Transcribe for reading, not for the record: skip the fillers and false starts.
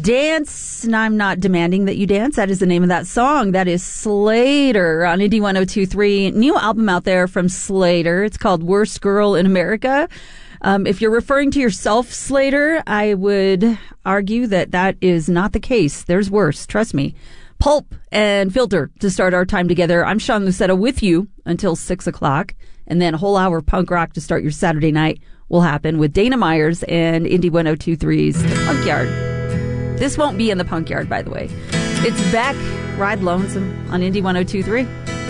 Dance, and I'm not demanding that you dance. That is the name of that song. That is Slater on Indie 102.3. New album out there from Slater. It's called Worst Girl in America. If you're referring to yourself, Slater, I would argue that that is not the case. There's worse. Trust me. Pulp and Filter to start our time together. I'm Sean Lucetta with you until 6 o'clock. And then a whole hour of punk rock to start your Saturday night will happen with Dana Myers and Indie 102.3's The Punk Yard. This won't be in the Punk Yard, by the way. It's Beck, Ride Lonesome on Indie 102.3.